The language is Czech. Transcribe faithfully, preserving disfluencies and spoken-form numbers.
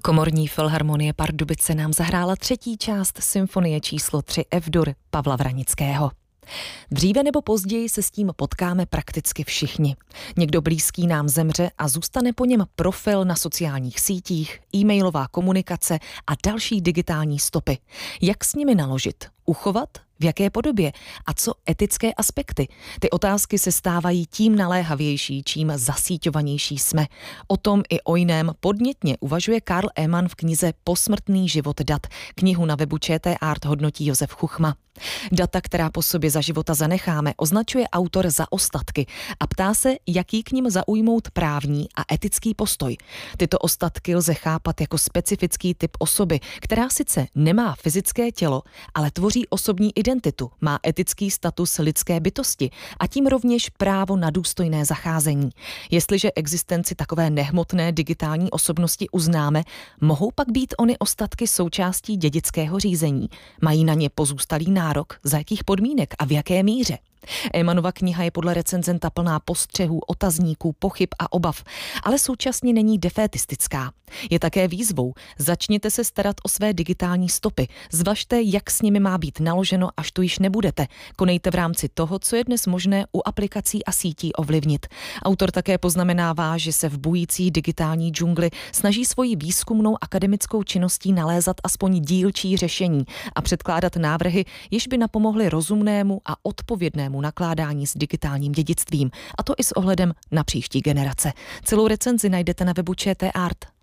Komorní filharmonie Pardubice nám zahrála třetí část symfonie číslo tři F-dur Pavla Vranického. Dříve nebo později se s tím potkáme prakticky všichni. Někdo blízký nám zemře a zůstane po něm profil na sociálních sítích, e-mailová komunikace a další digitální stopy. Jak s nimi naložit? Uchovat? V jaké podobě? A co etické aspekty? Ty otázky se stávají tím naléhavější, čím zasíťovanější jsme. O tom i o jiném podnětně uvažuje Karl Eman v knize Posmrtný život dat. Knihu na webu ČT-Art hodnotí Josef Chuchma. Data, která po sobě za života zanecháme, označuje autor za ostatky a ptá se, jaký k nim zaujmout právní a etický postoj. Tyto ostatky lze chápat jako specifický typ osoby, která sice nemá fyzické tělo, ale tvoří osobní identitu, má etický status lidské bytosti a tím rovněž právo na důstojné zacházení. Jestliže existenci takové nehmotné digitální osobnosti uznáme, mohou pak být ony ostatky součástí dědického řízení. Mají na ně pozůstalý nárok, za jakých podmínek a v jaké míře? Emanova kniha je podle recenzenta plná postřehů, otazníků, pochyb a obav, ale současně není defétistická. Je také výzvou. Začněte se starat o své digitální stopy. Zvažte, jak s nimi má být naloženo, až tu již nebudete. Konejte v rámci toho, co je dnes možné u aplikací a sítí ovlivnit. Autor také poznamenává, že se v bující digitální džungli snaží svoji výzkumnou akademickou činností nalézat aspoň dílčí řešení a předkládat návrhy, jež by napomohly rozumnému a odpovědnému nakládání s digitálním dědictvím, a to i s ohledem na příští generace. Celou recenzi najdete na webu ČT Art.